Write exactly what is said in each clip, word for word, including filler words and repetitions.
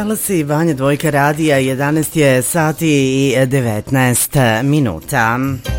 Talasi Banja Dvojka radija, jedanaest je sati i devetnaest minuta.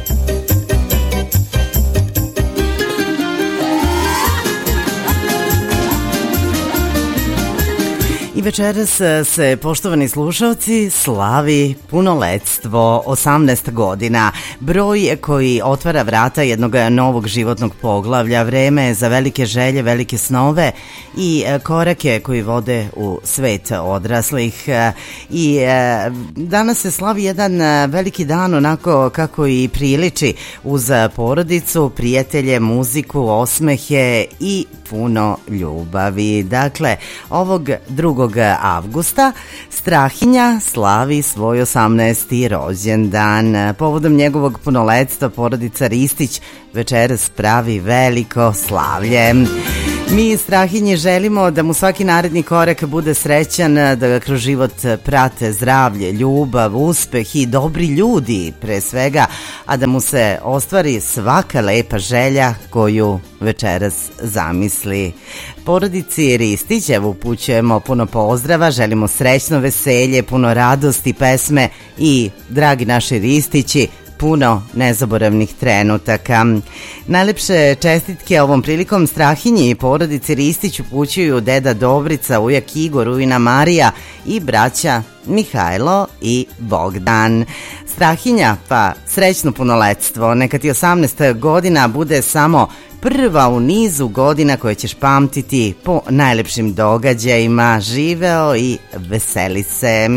I večeras se, poštovani slušalci, slavi punoletstvo, osamnaest godina, broj koji otvara vrata jednog novog životnog poglavlja, vreme za velike želje, velike snove i korake koji vode u svet odraslih. I danas se slavi jedan veliki dan onako kako i priliči, uz porodicu, prijatelje, muziku, osmehe i puno ljubavi. Dakle, ovog drugog avgusta Strahinja slavi svoj osamnaesti rođendan. Povodom njegovog punoletstva porodica Ristić večeras pravi veliko slavlje. Mi Strahinji želimo da mu svaki naredni korak bude srećan, da ga kroz život prate zdravlje, ljubav, uspeh i dobri ljudi pre svega, a da mu se ostvari svaka lepa želja koju večeras zamisli. Porodici Ristić evo upućujemo puno pozdrava, želimo srećno veselje, puno radosti, pesme i, dragi naši Ristići, puno nezaboravnih trenutaka. Najlepše čestitke ovom prilikom Strahinji i porodici Ristić upućuju deda Dobrica, ujak Igor, ujna Marija i braća Mihajlo i Bogdan. Strahinja, pa srećno punoletstvo, neka ti osamnaest godina bude samo prva u nizu godina koje ćeš pamtiti po najlepšim događajima. Živeo i veseli se.